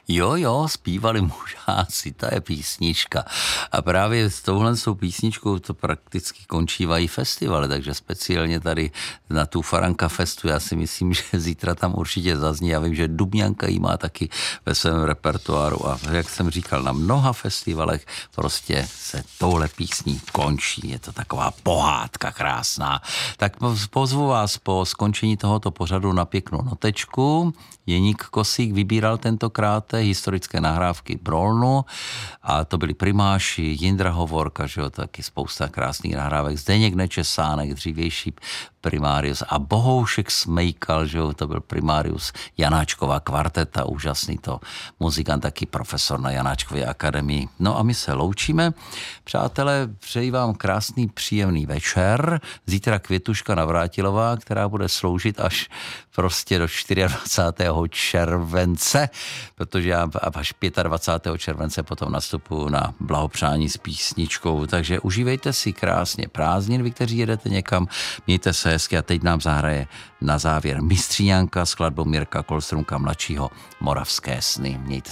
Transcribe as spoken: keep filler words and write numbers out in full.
Jo, jo, zpívali mužáci, to je písnička. A právě s touhle jsou písničkou to prakticky končívají festivaly, takže speciálně tady na tu Faranka Festu, já si myslím, že zítra tam určitě zazní. Já vím, že Dubňanka jí má taky ve svém repertoáru a jak jsem říkal, na mnoha festivalech prostě se touhle písní končí. Je to taková pohádka krásná. Tak pozvu vás po skončení tohoto pořadu na pěknou notečku. Jeník Kosík vybíral tentokrát historické nahrávky Brolnu a to byli primáši, Jindra Hovorka, že jo, taky spousta krásných nahrávek, Zdeněk Nečesánek, dřívější primárius a Bohoušek Smejkal, že jo, to byl primárius Janáčkova kvarteta, úžasný to muzikant, taky profesor na Janáčkově akademii. No a my se loučíme. Přátelé, přeji vám krásný, příjemný večer. Zítra Květuška Navrátilová, která bude sloužit až prostě do dvacátého čtvrtého července, protože já až dvacátého pátého července potom nastupuju na blahopřání s písničkou, takže užívejte si krásně prázdnin, vy, kteří jedete někam, mějte se hezky a teď nám zahraje na závěr Mistříňanka, skladbou Mirka Kolstrumka mladšího Moravské sny. Mějte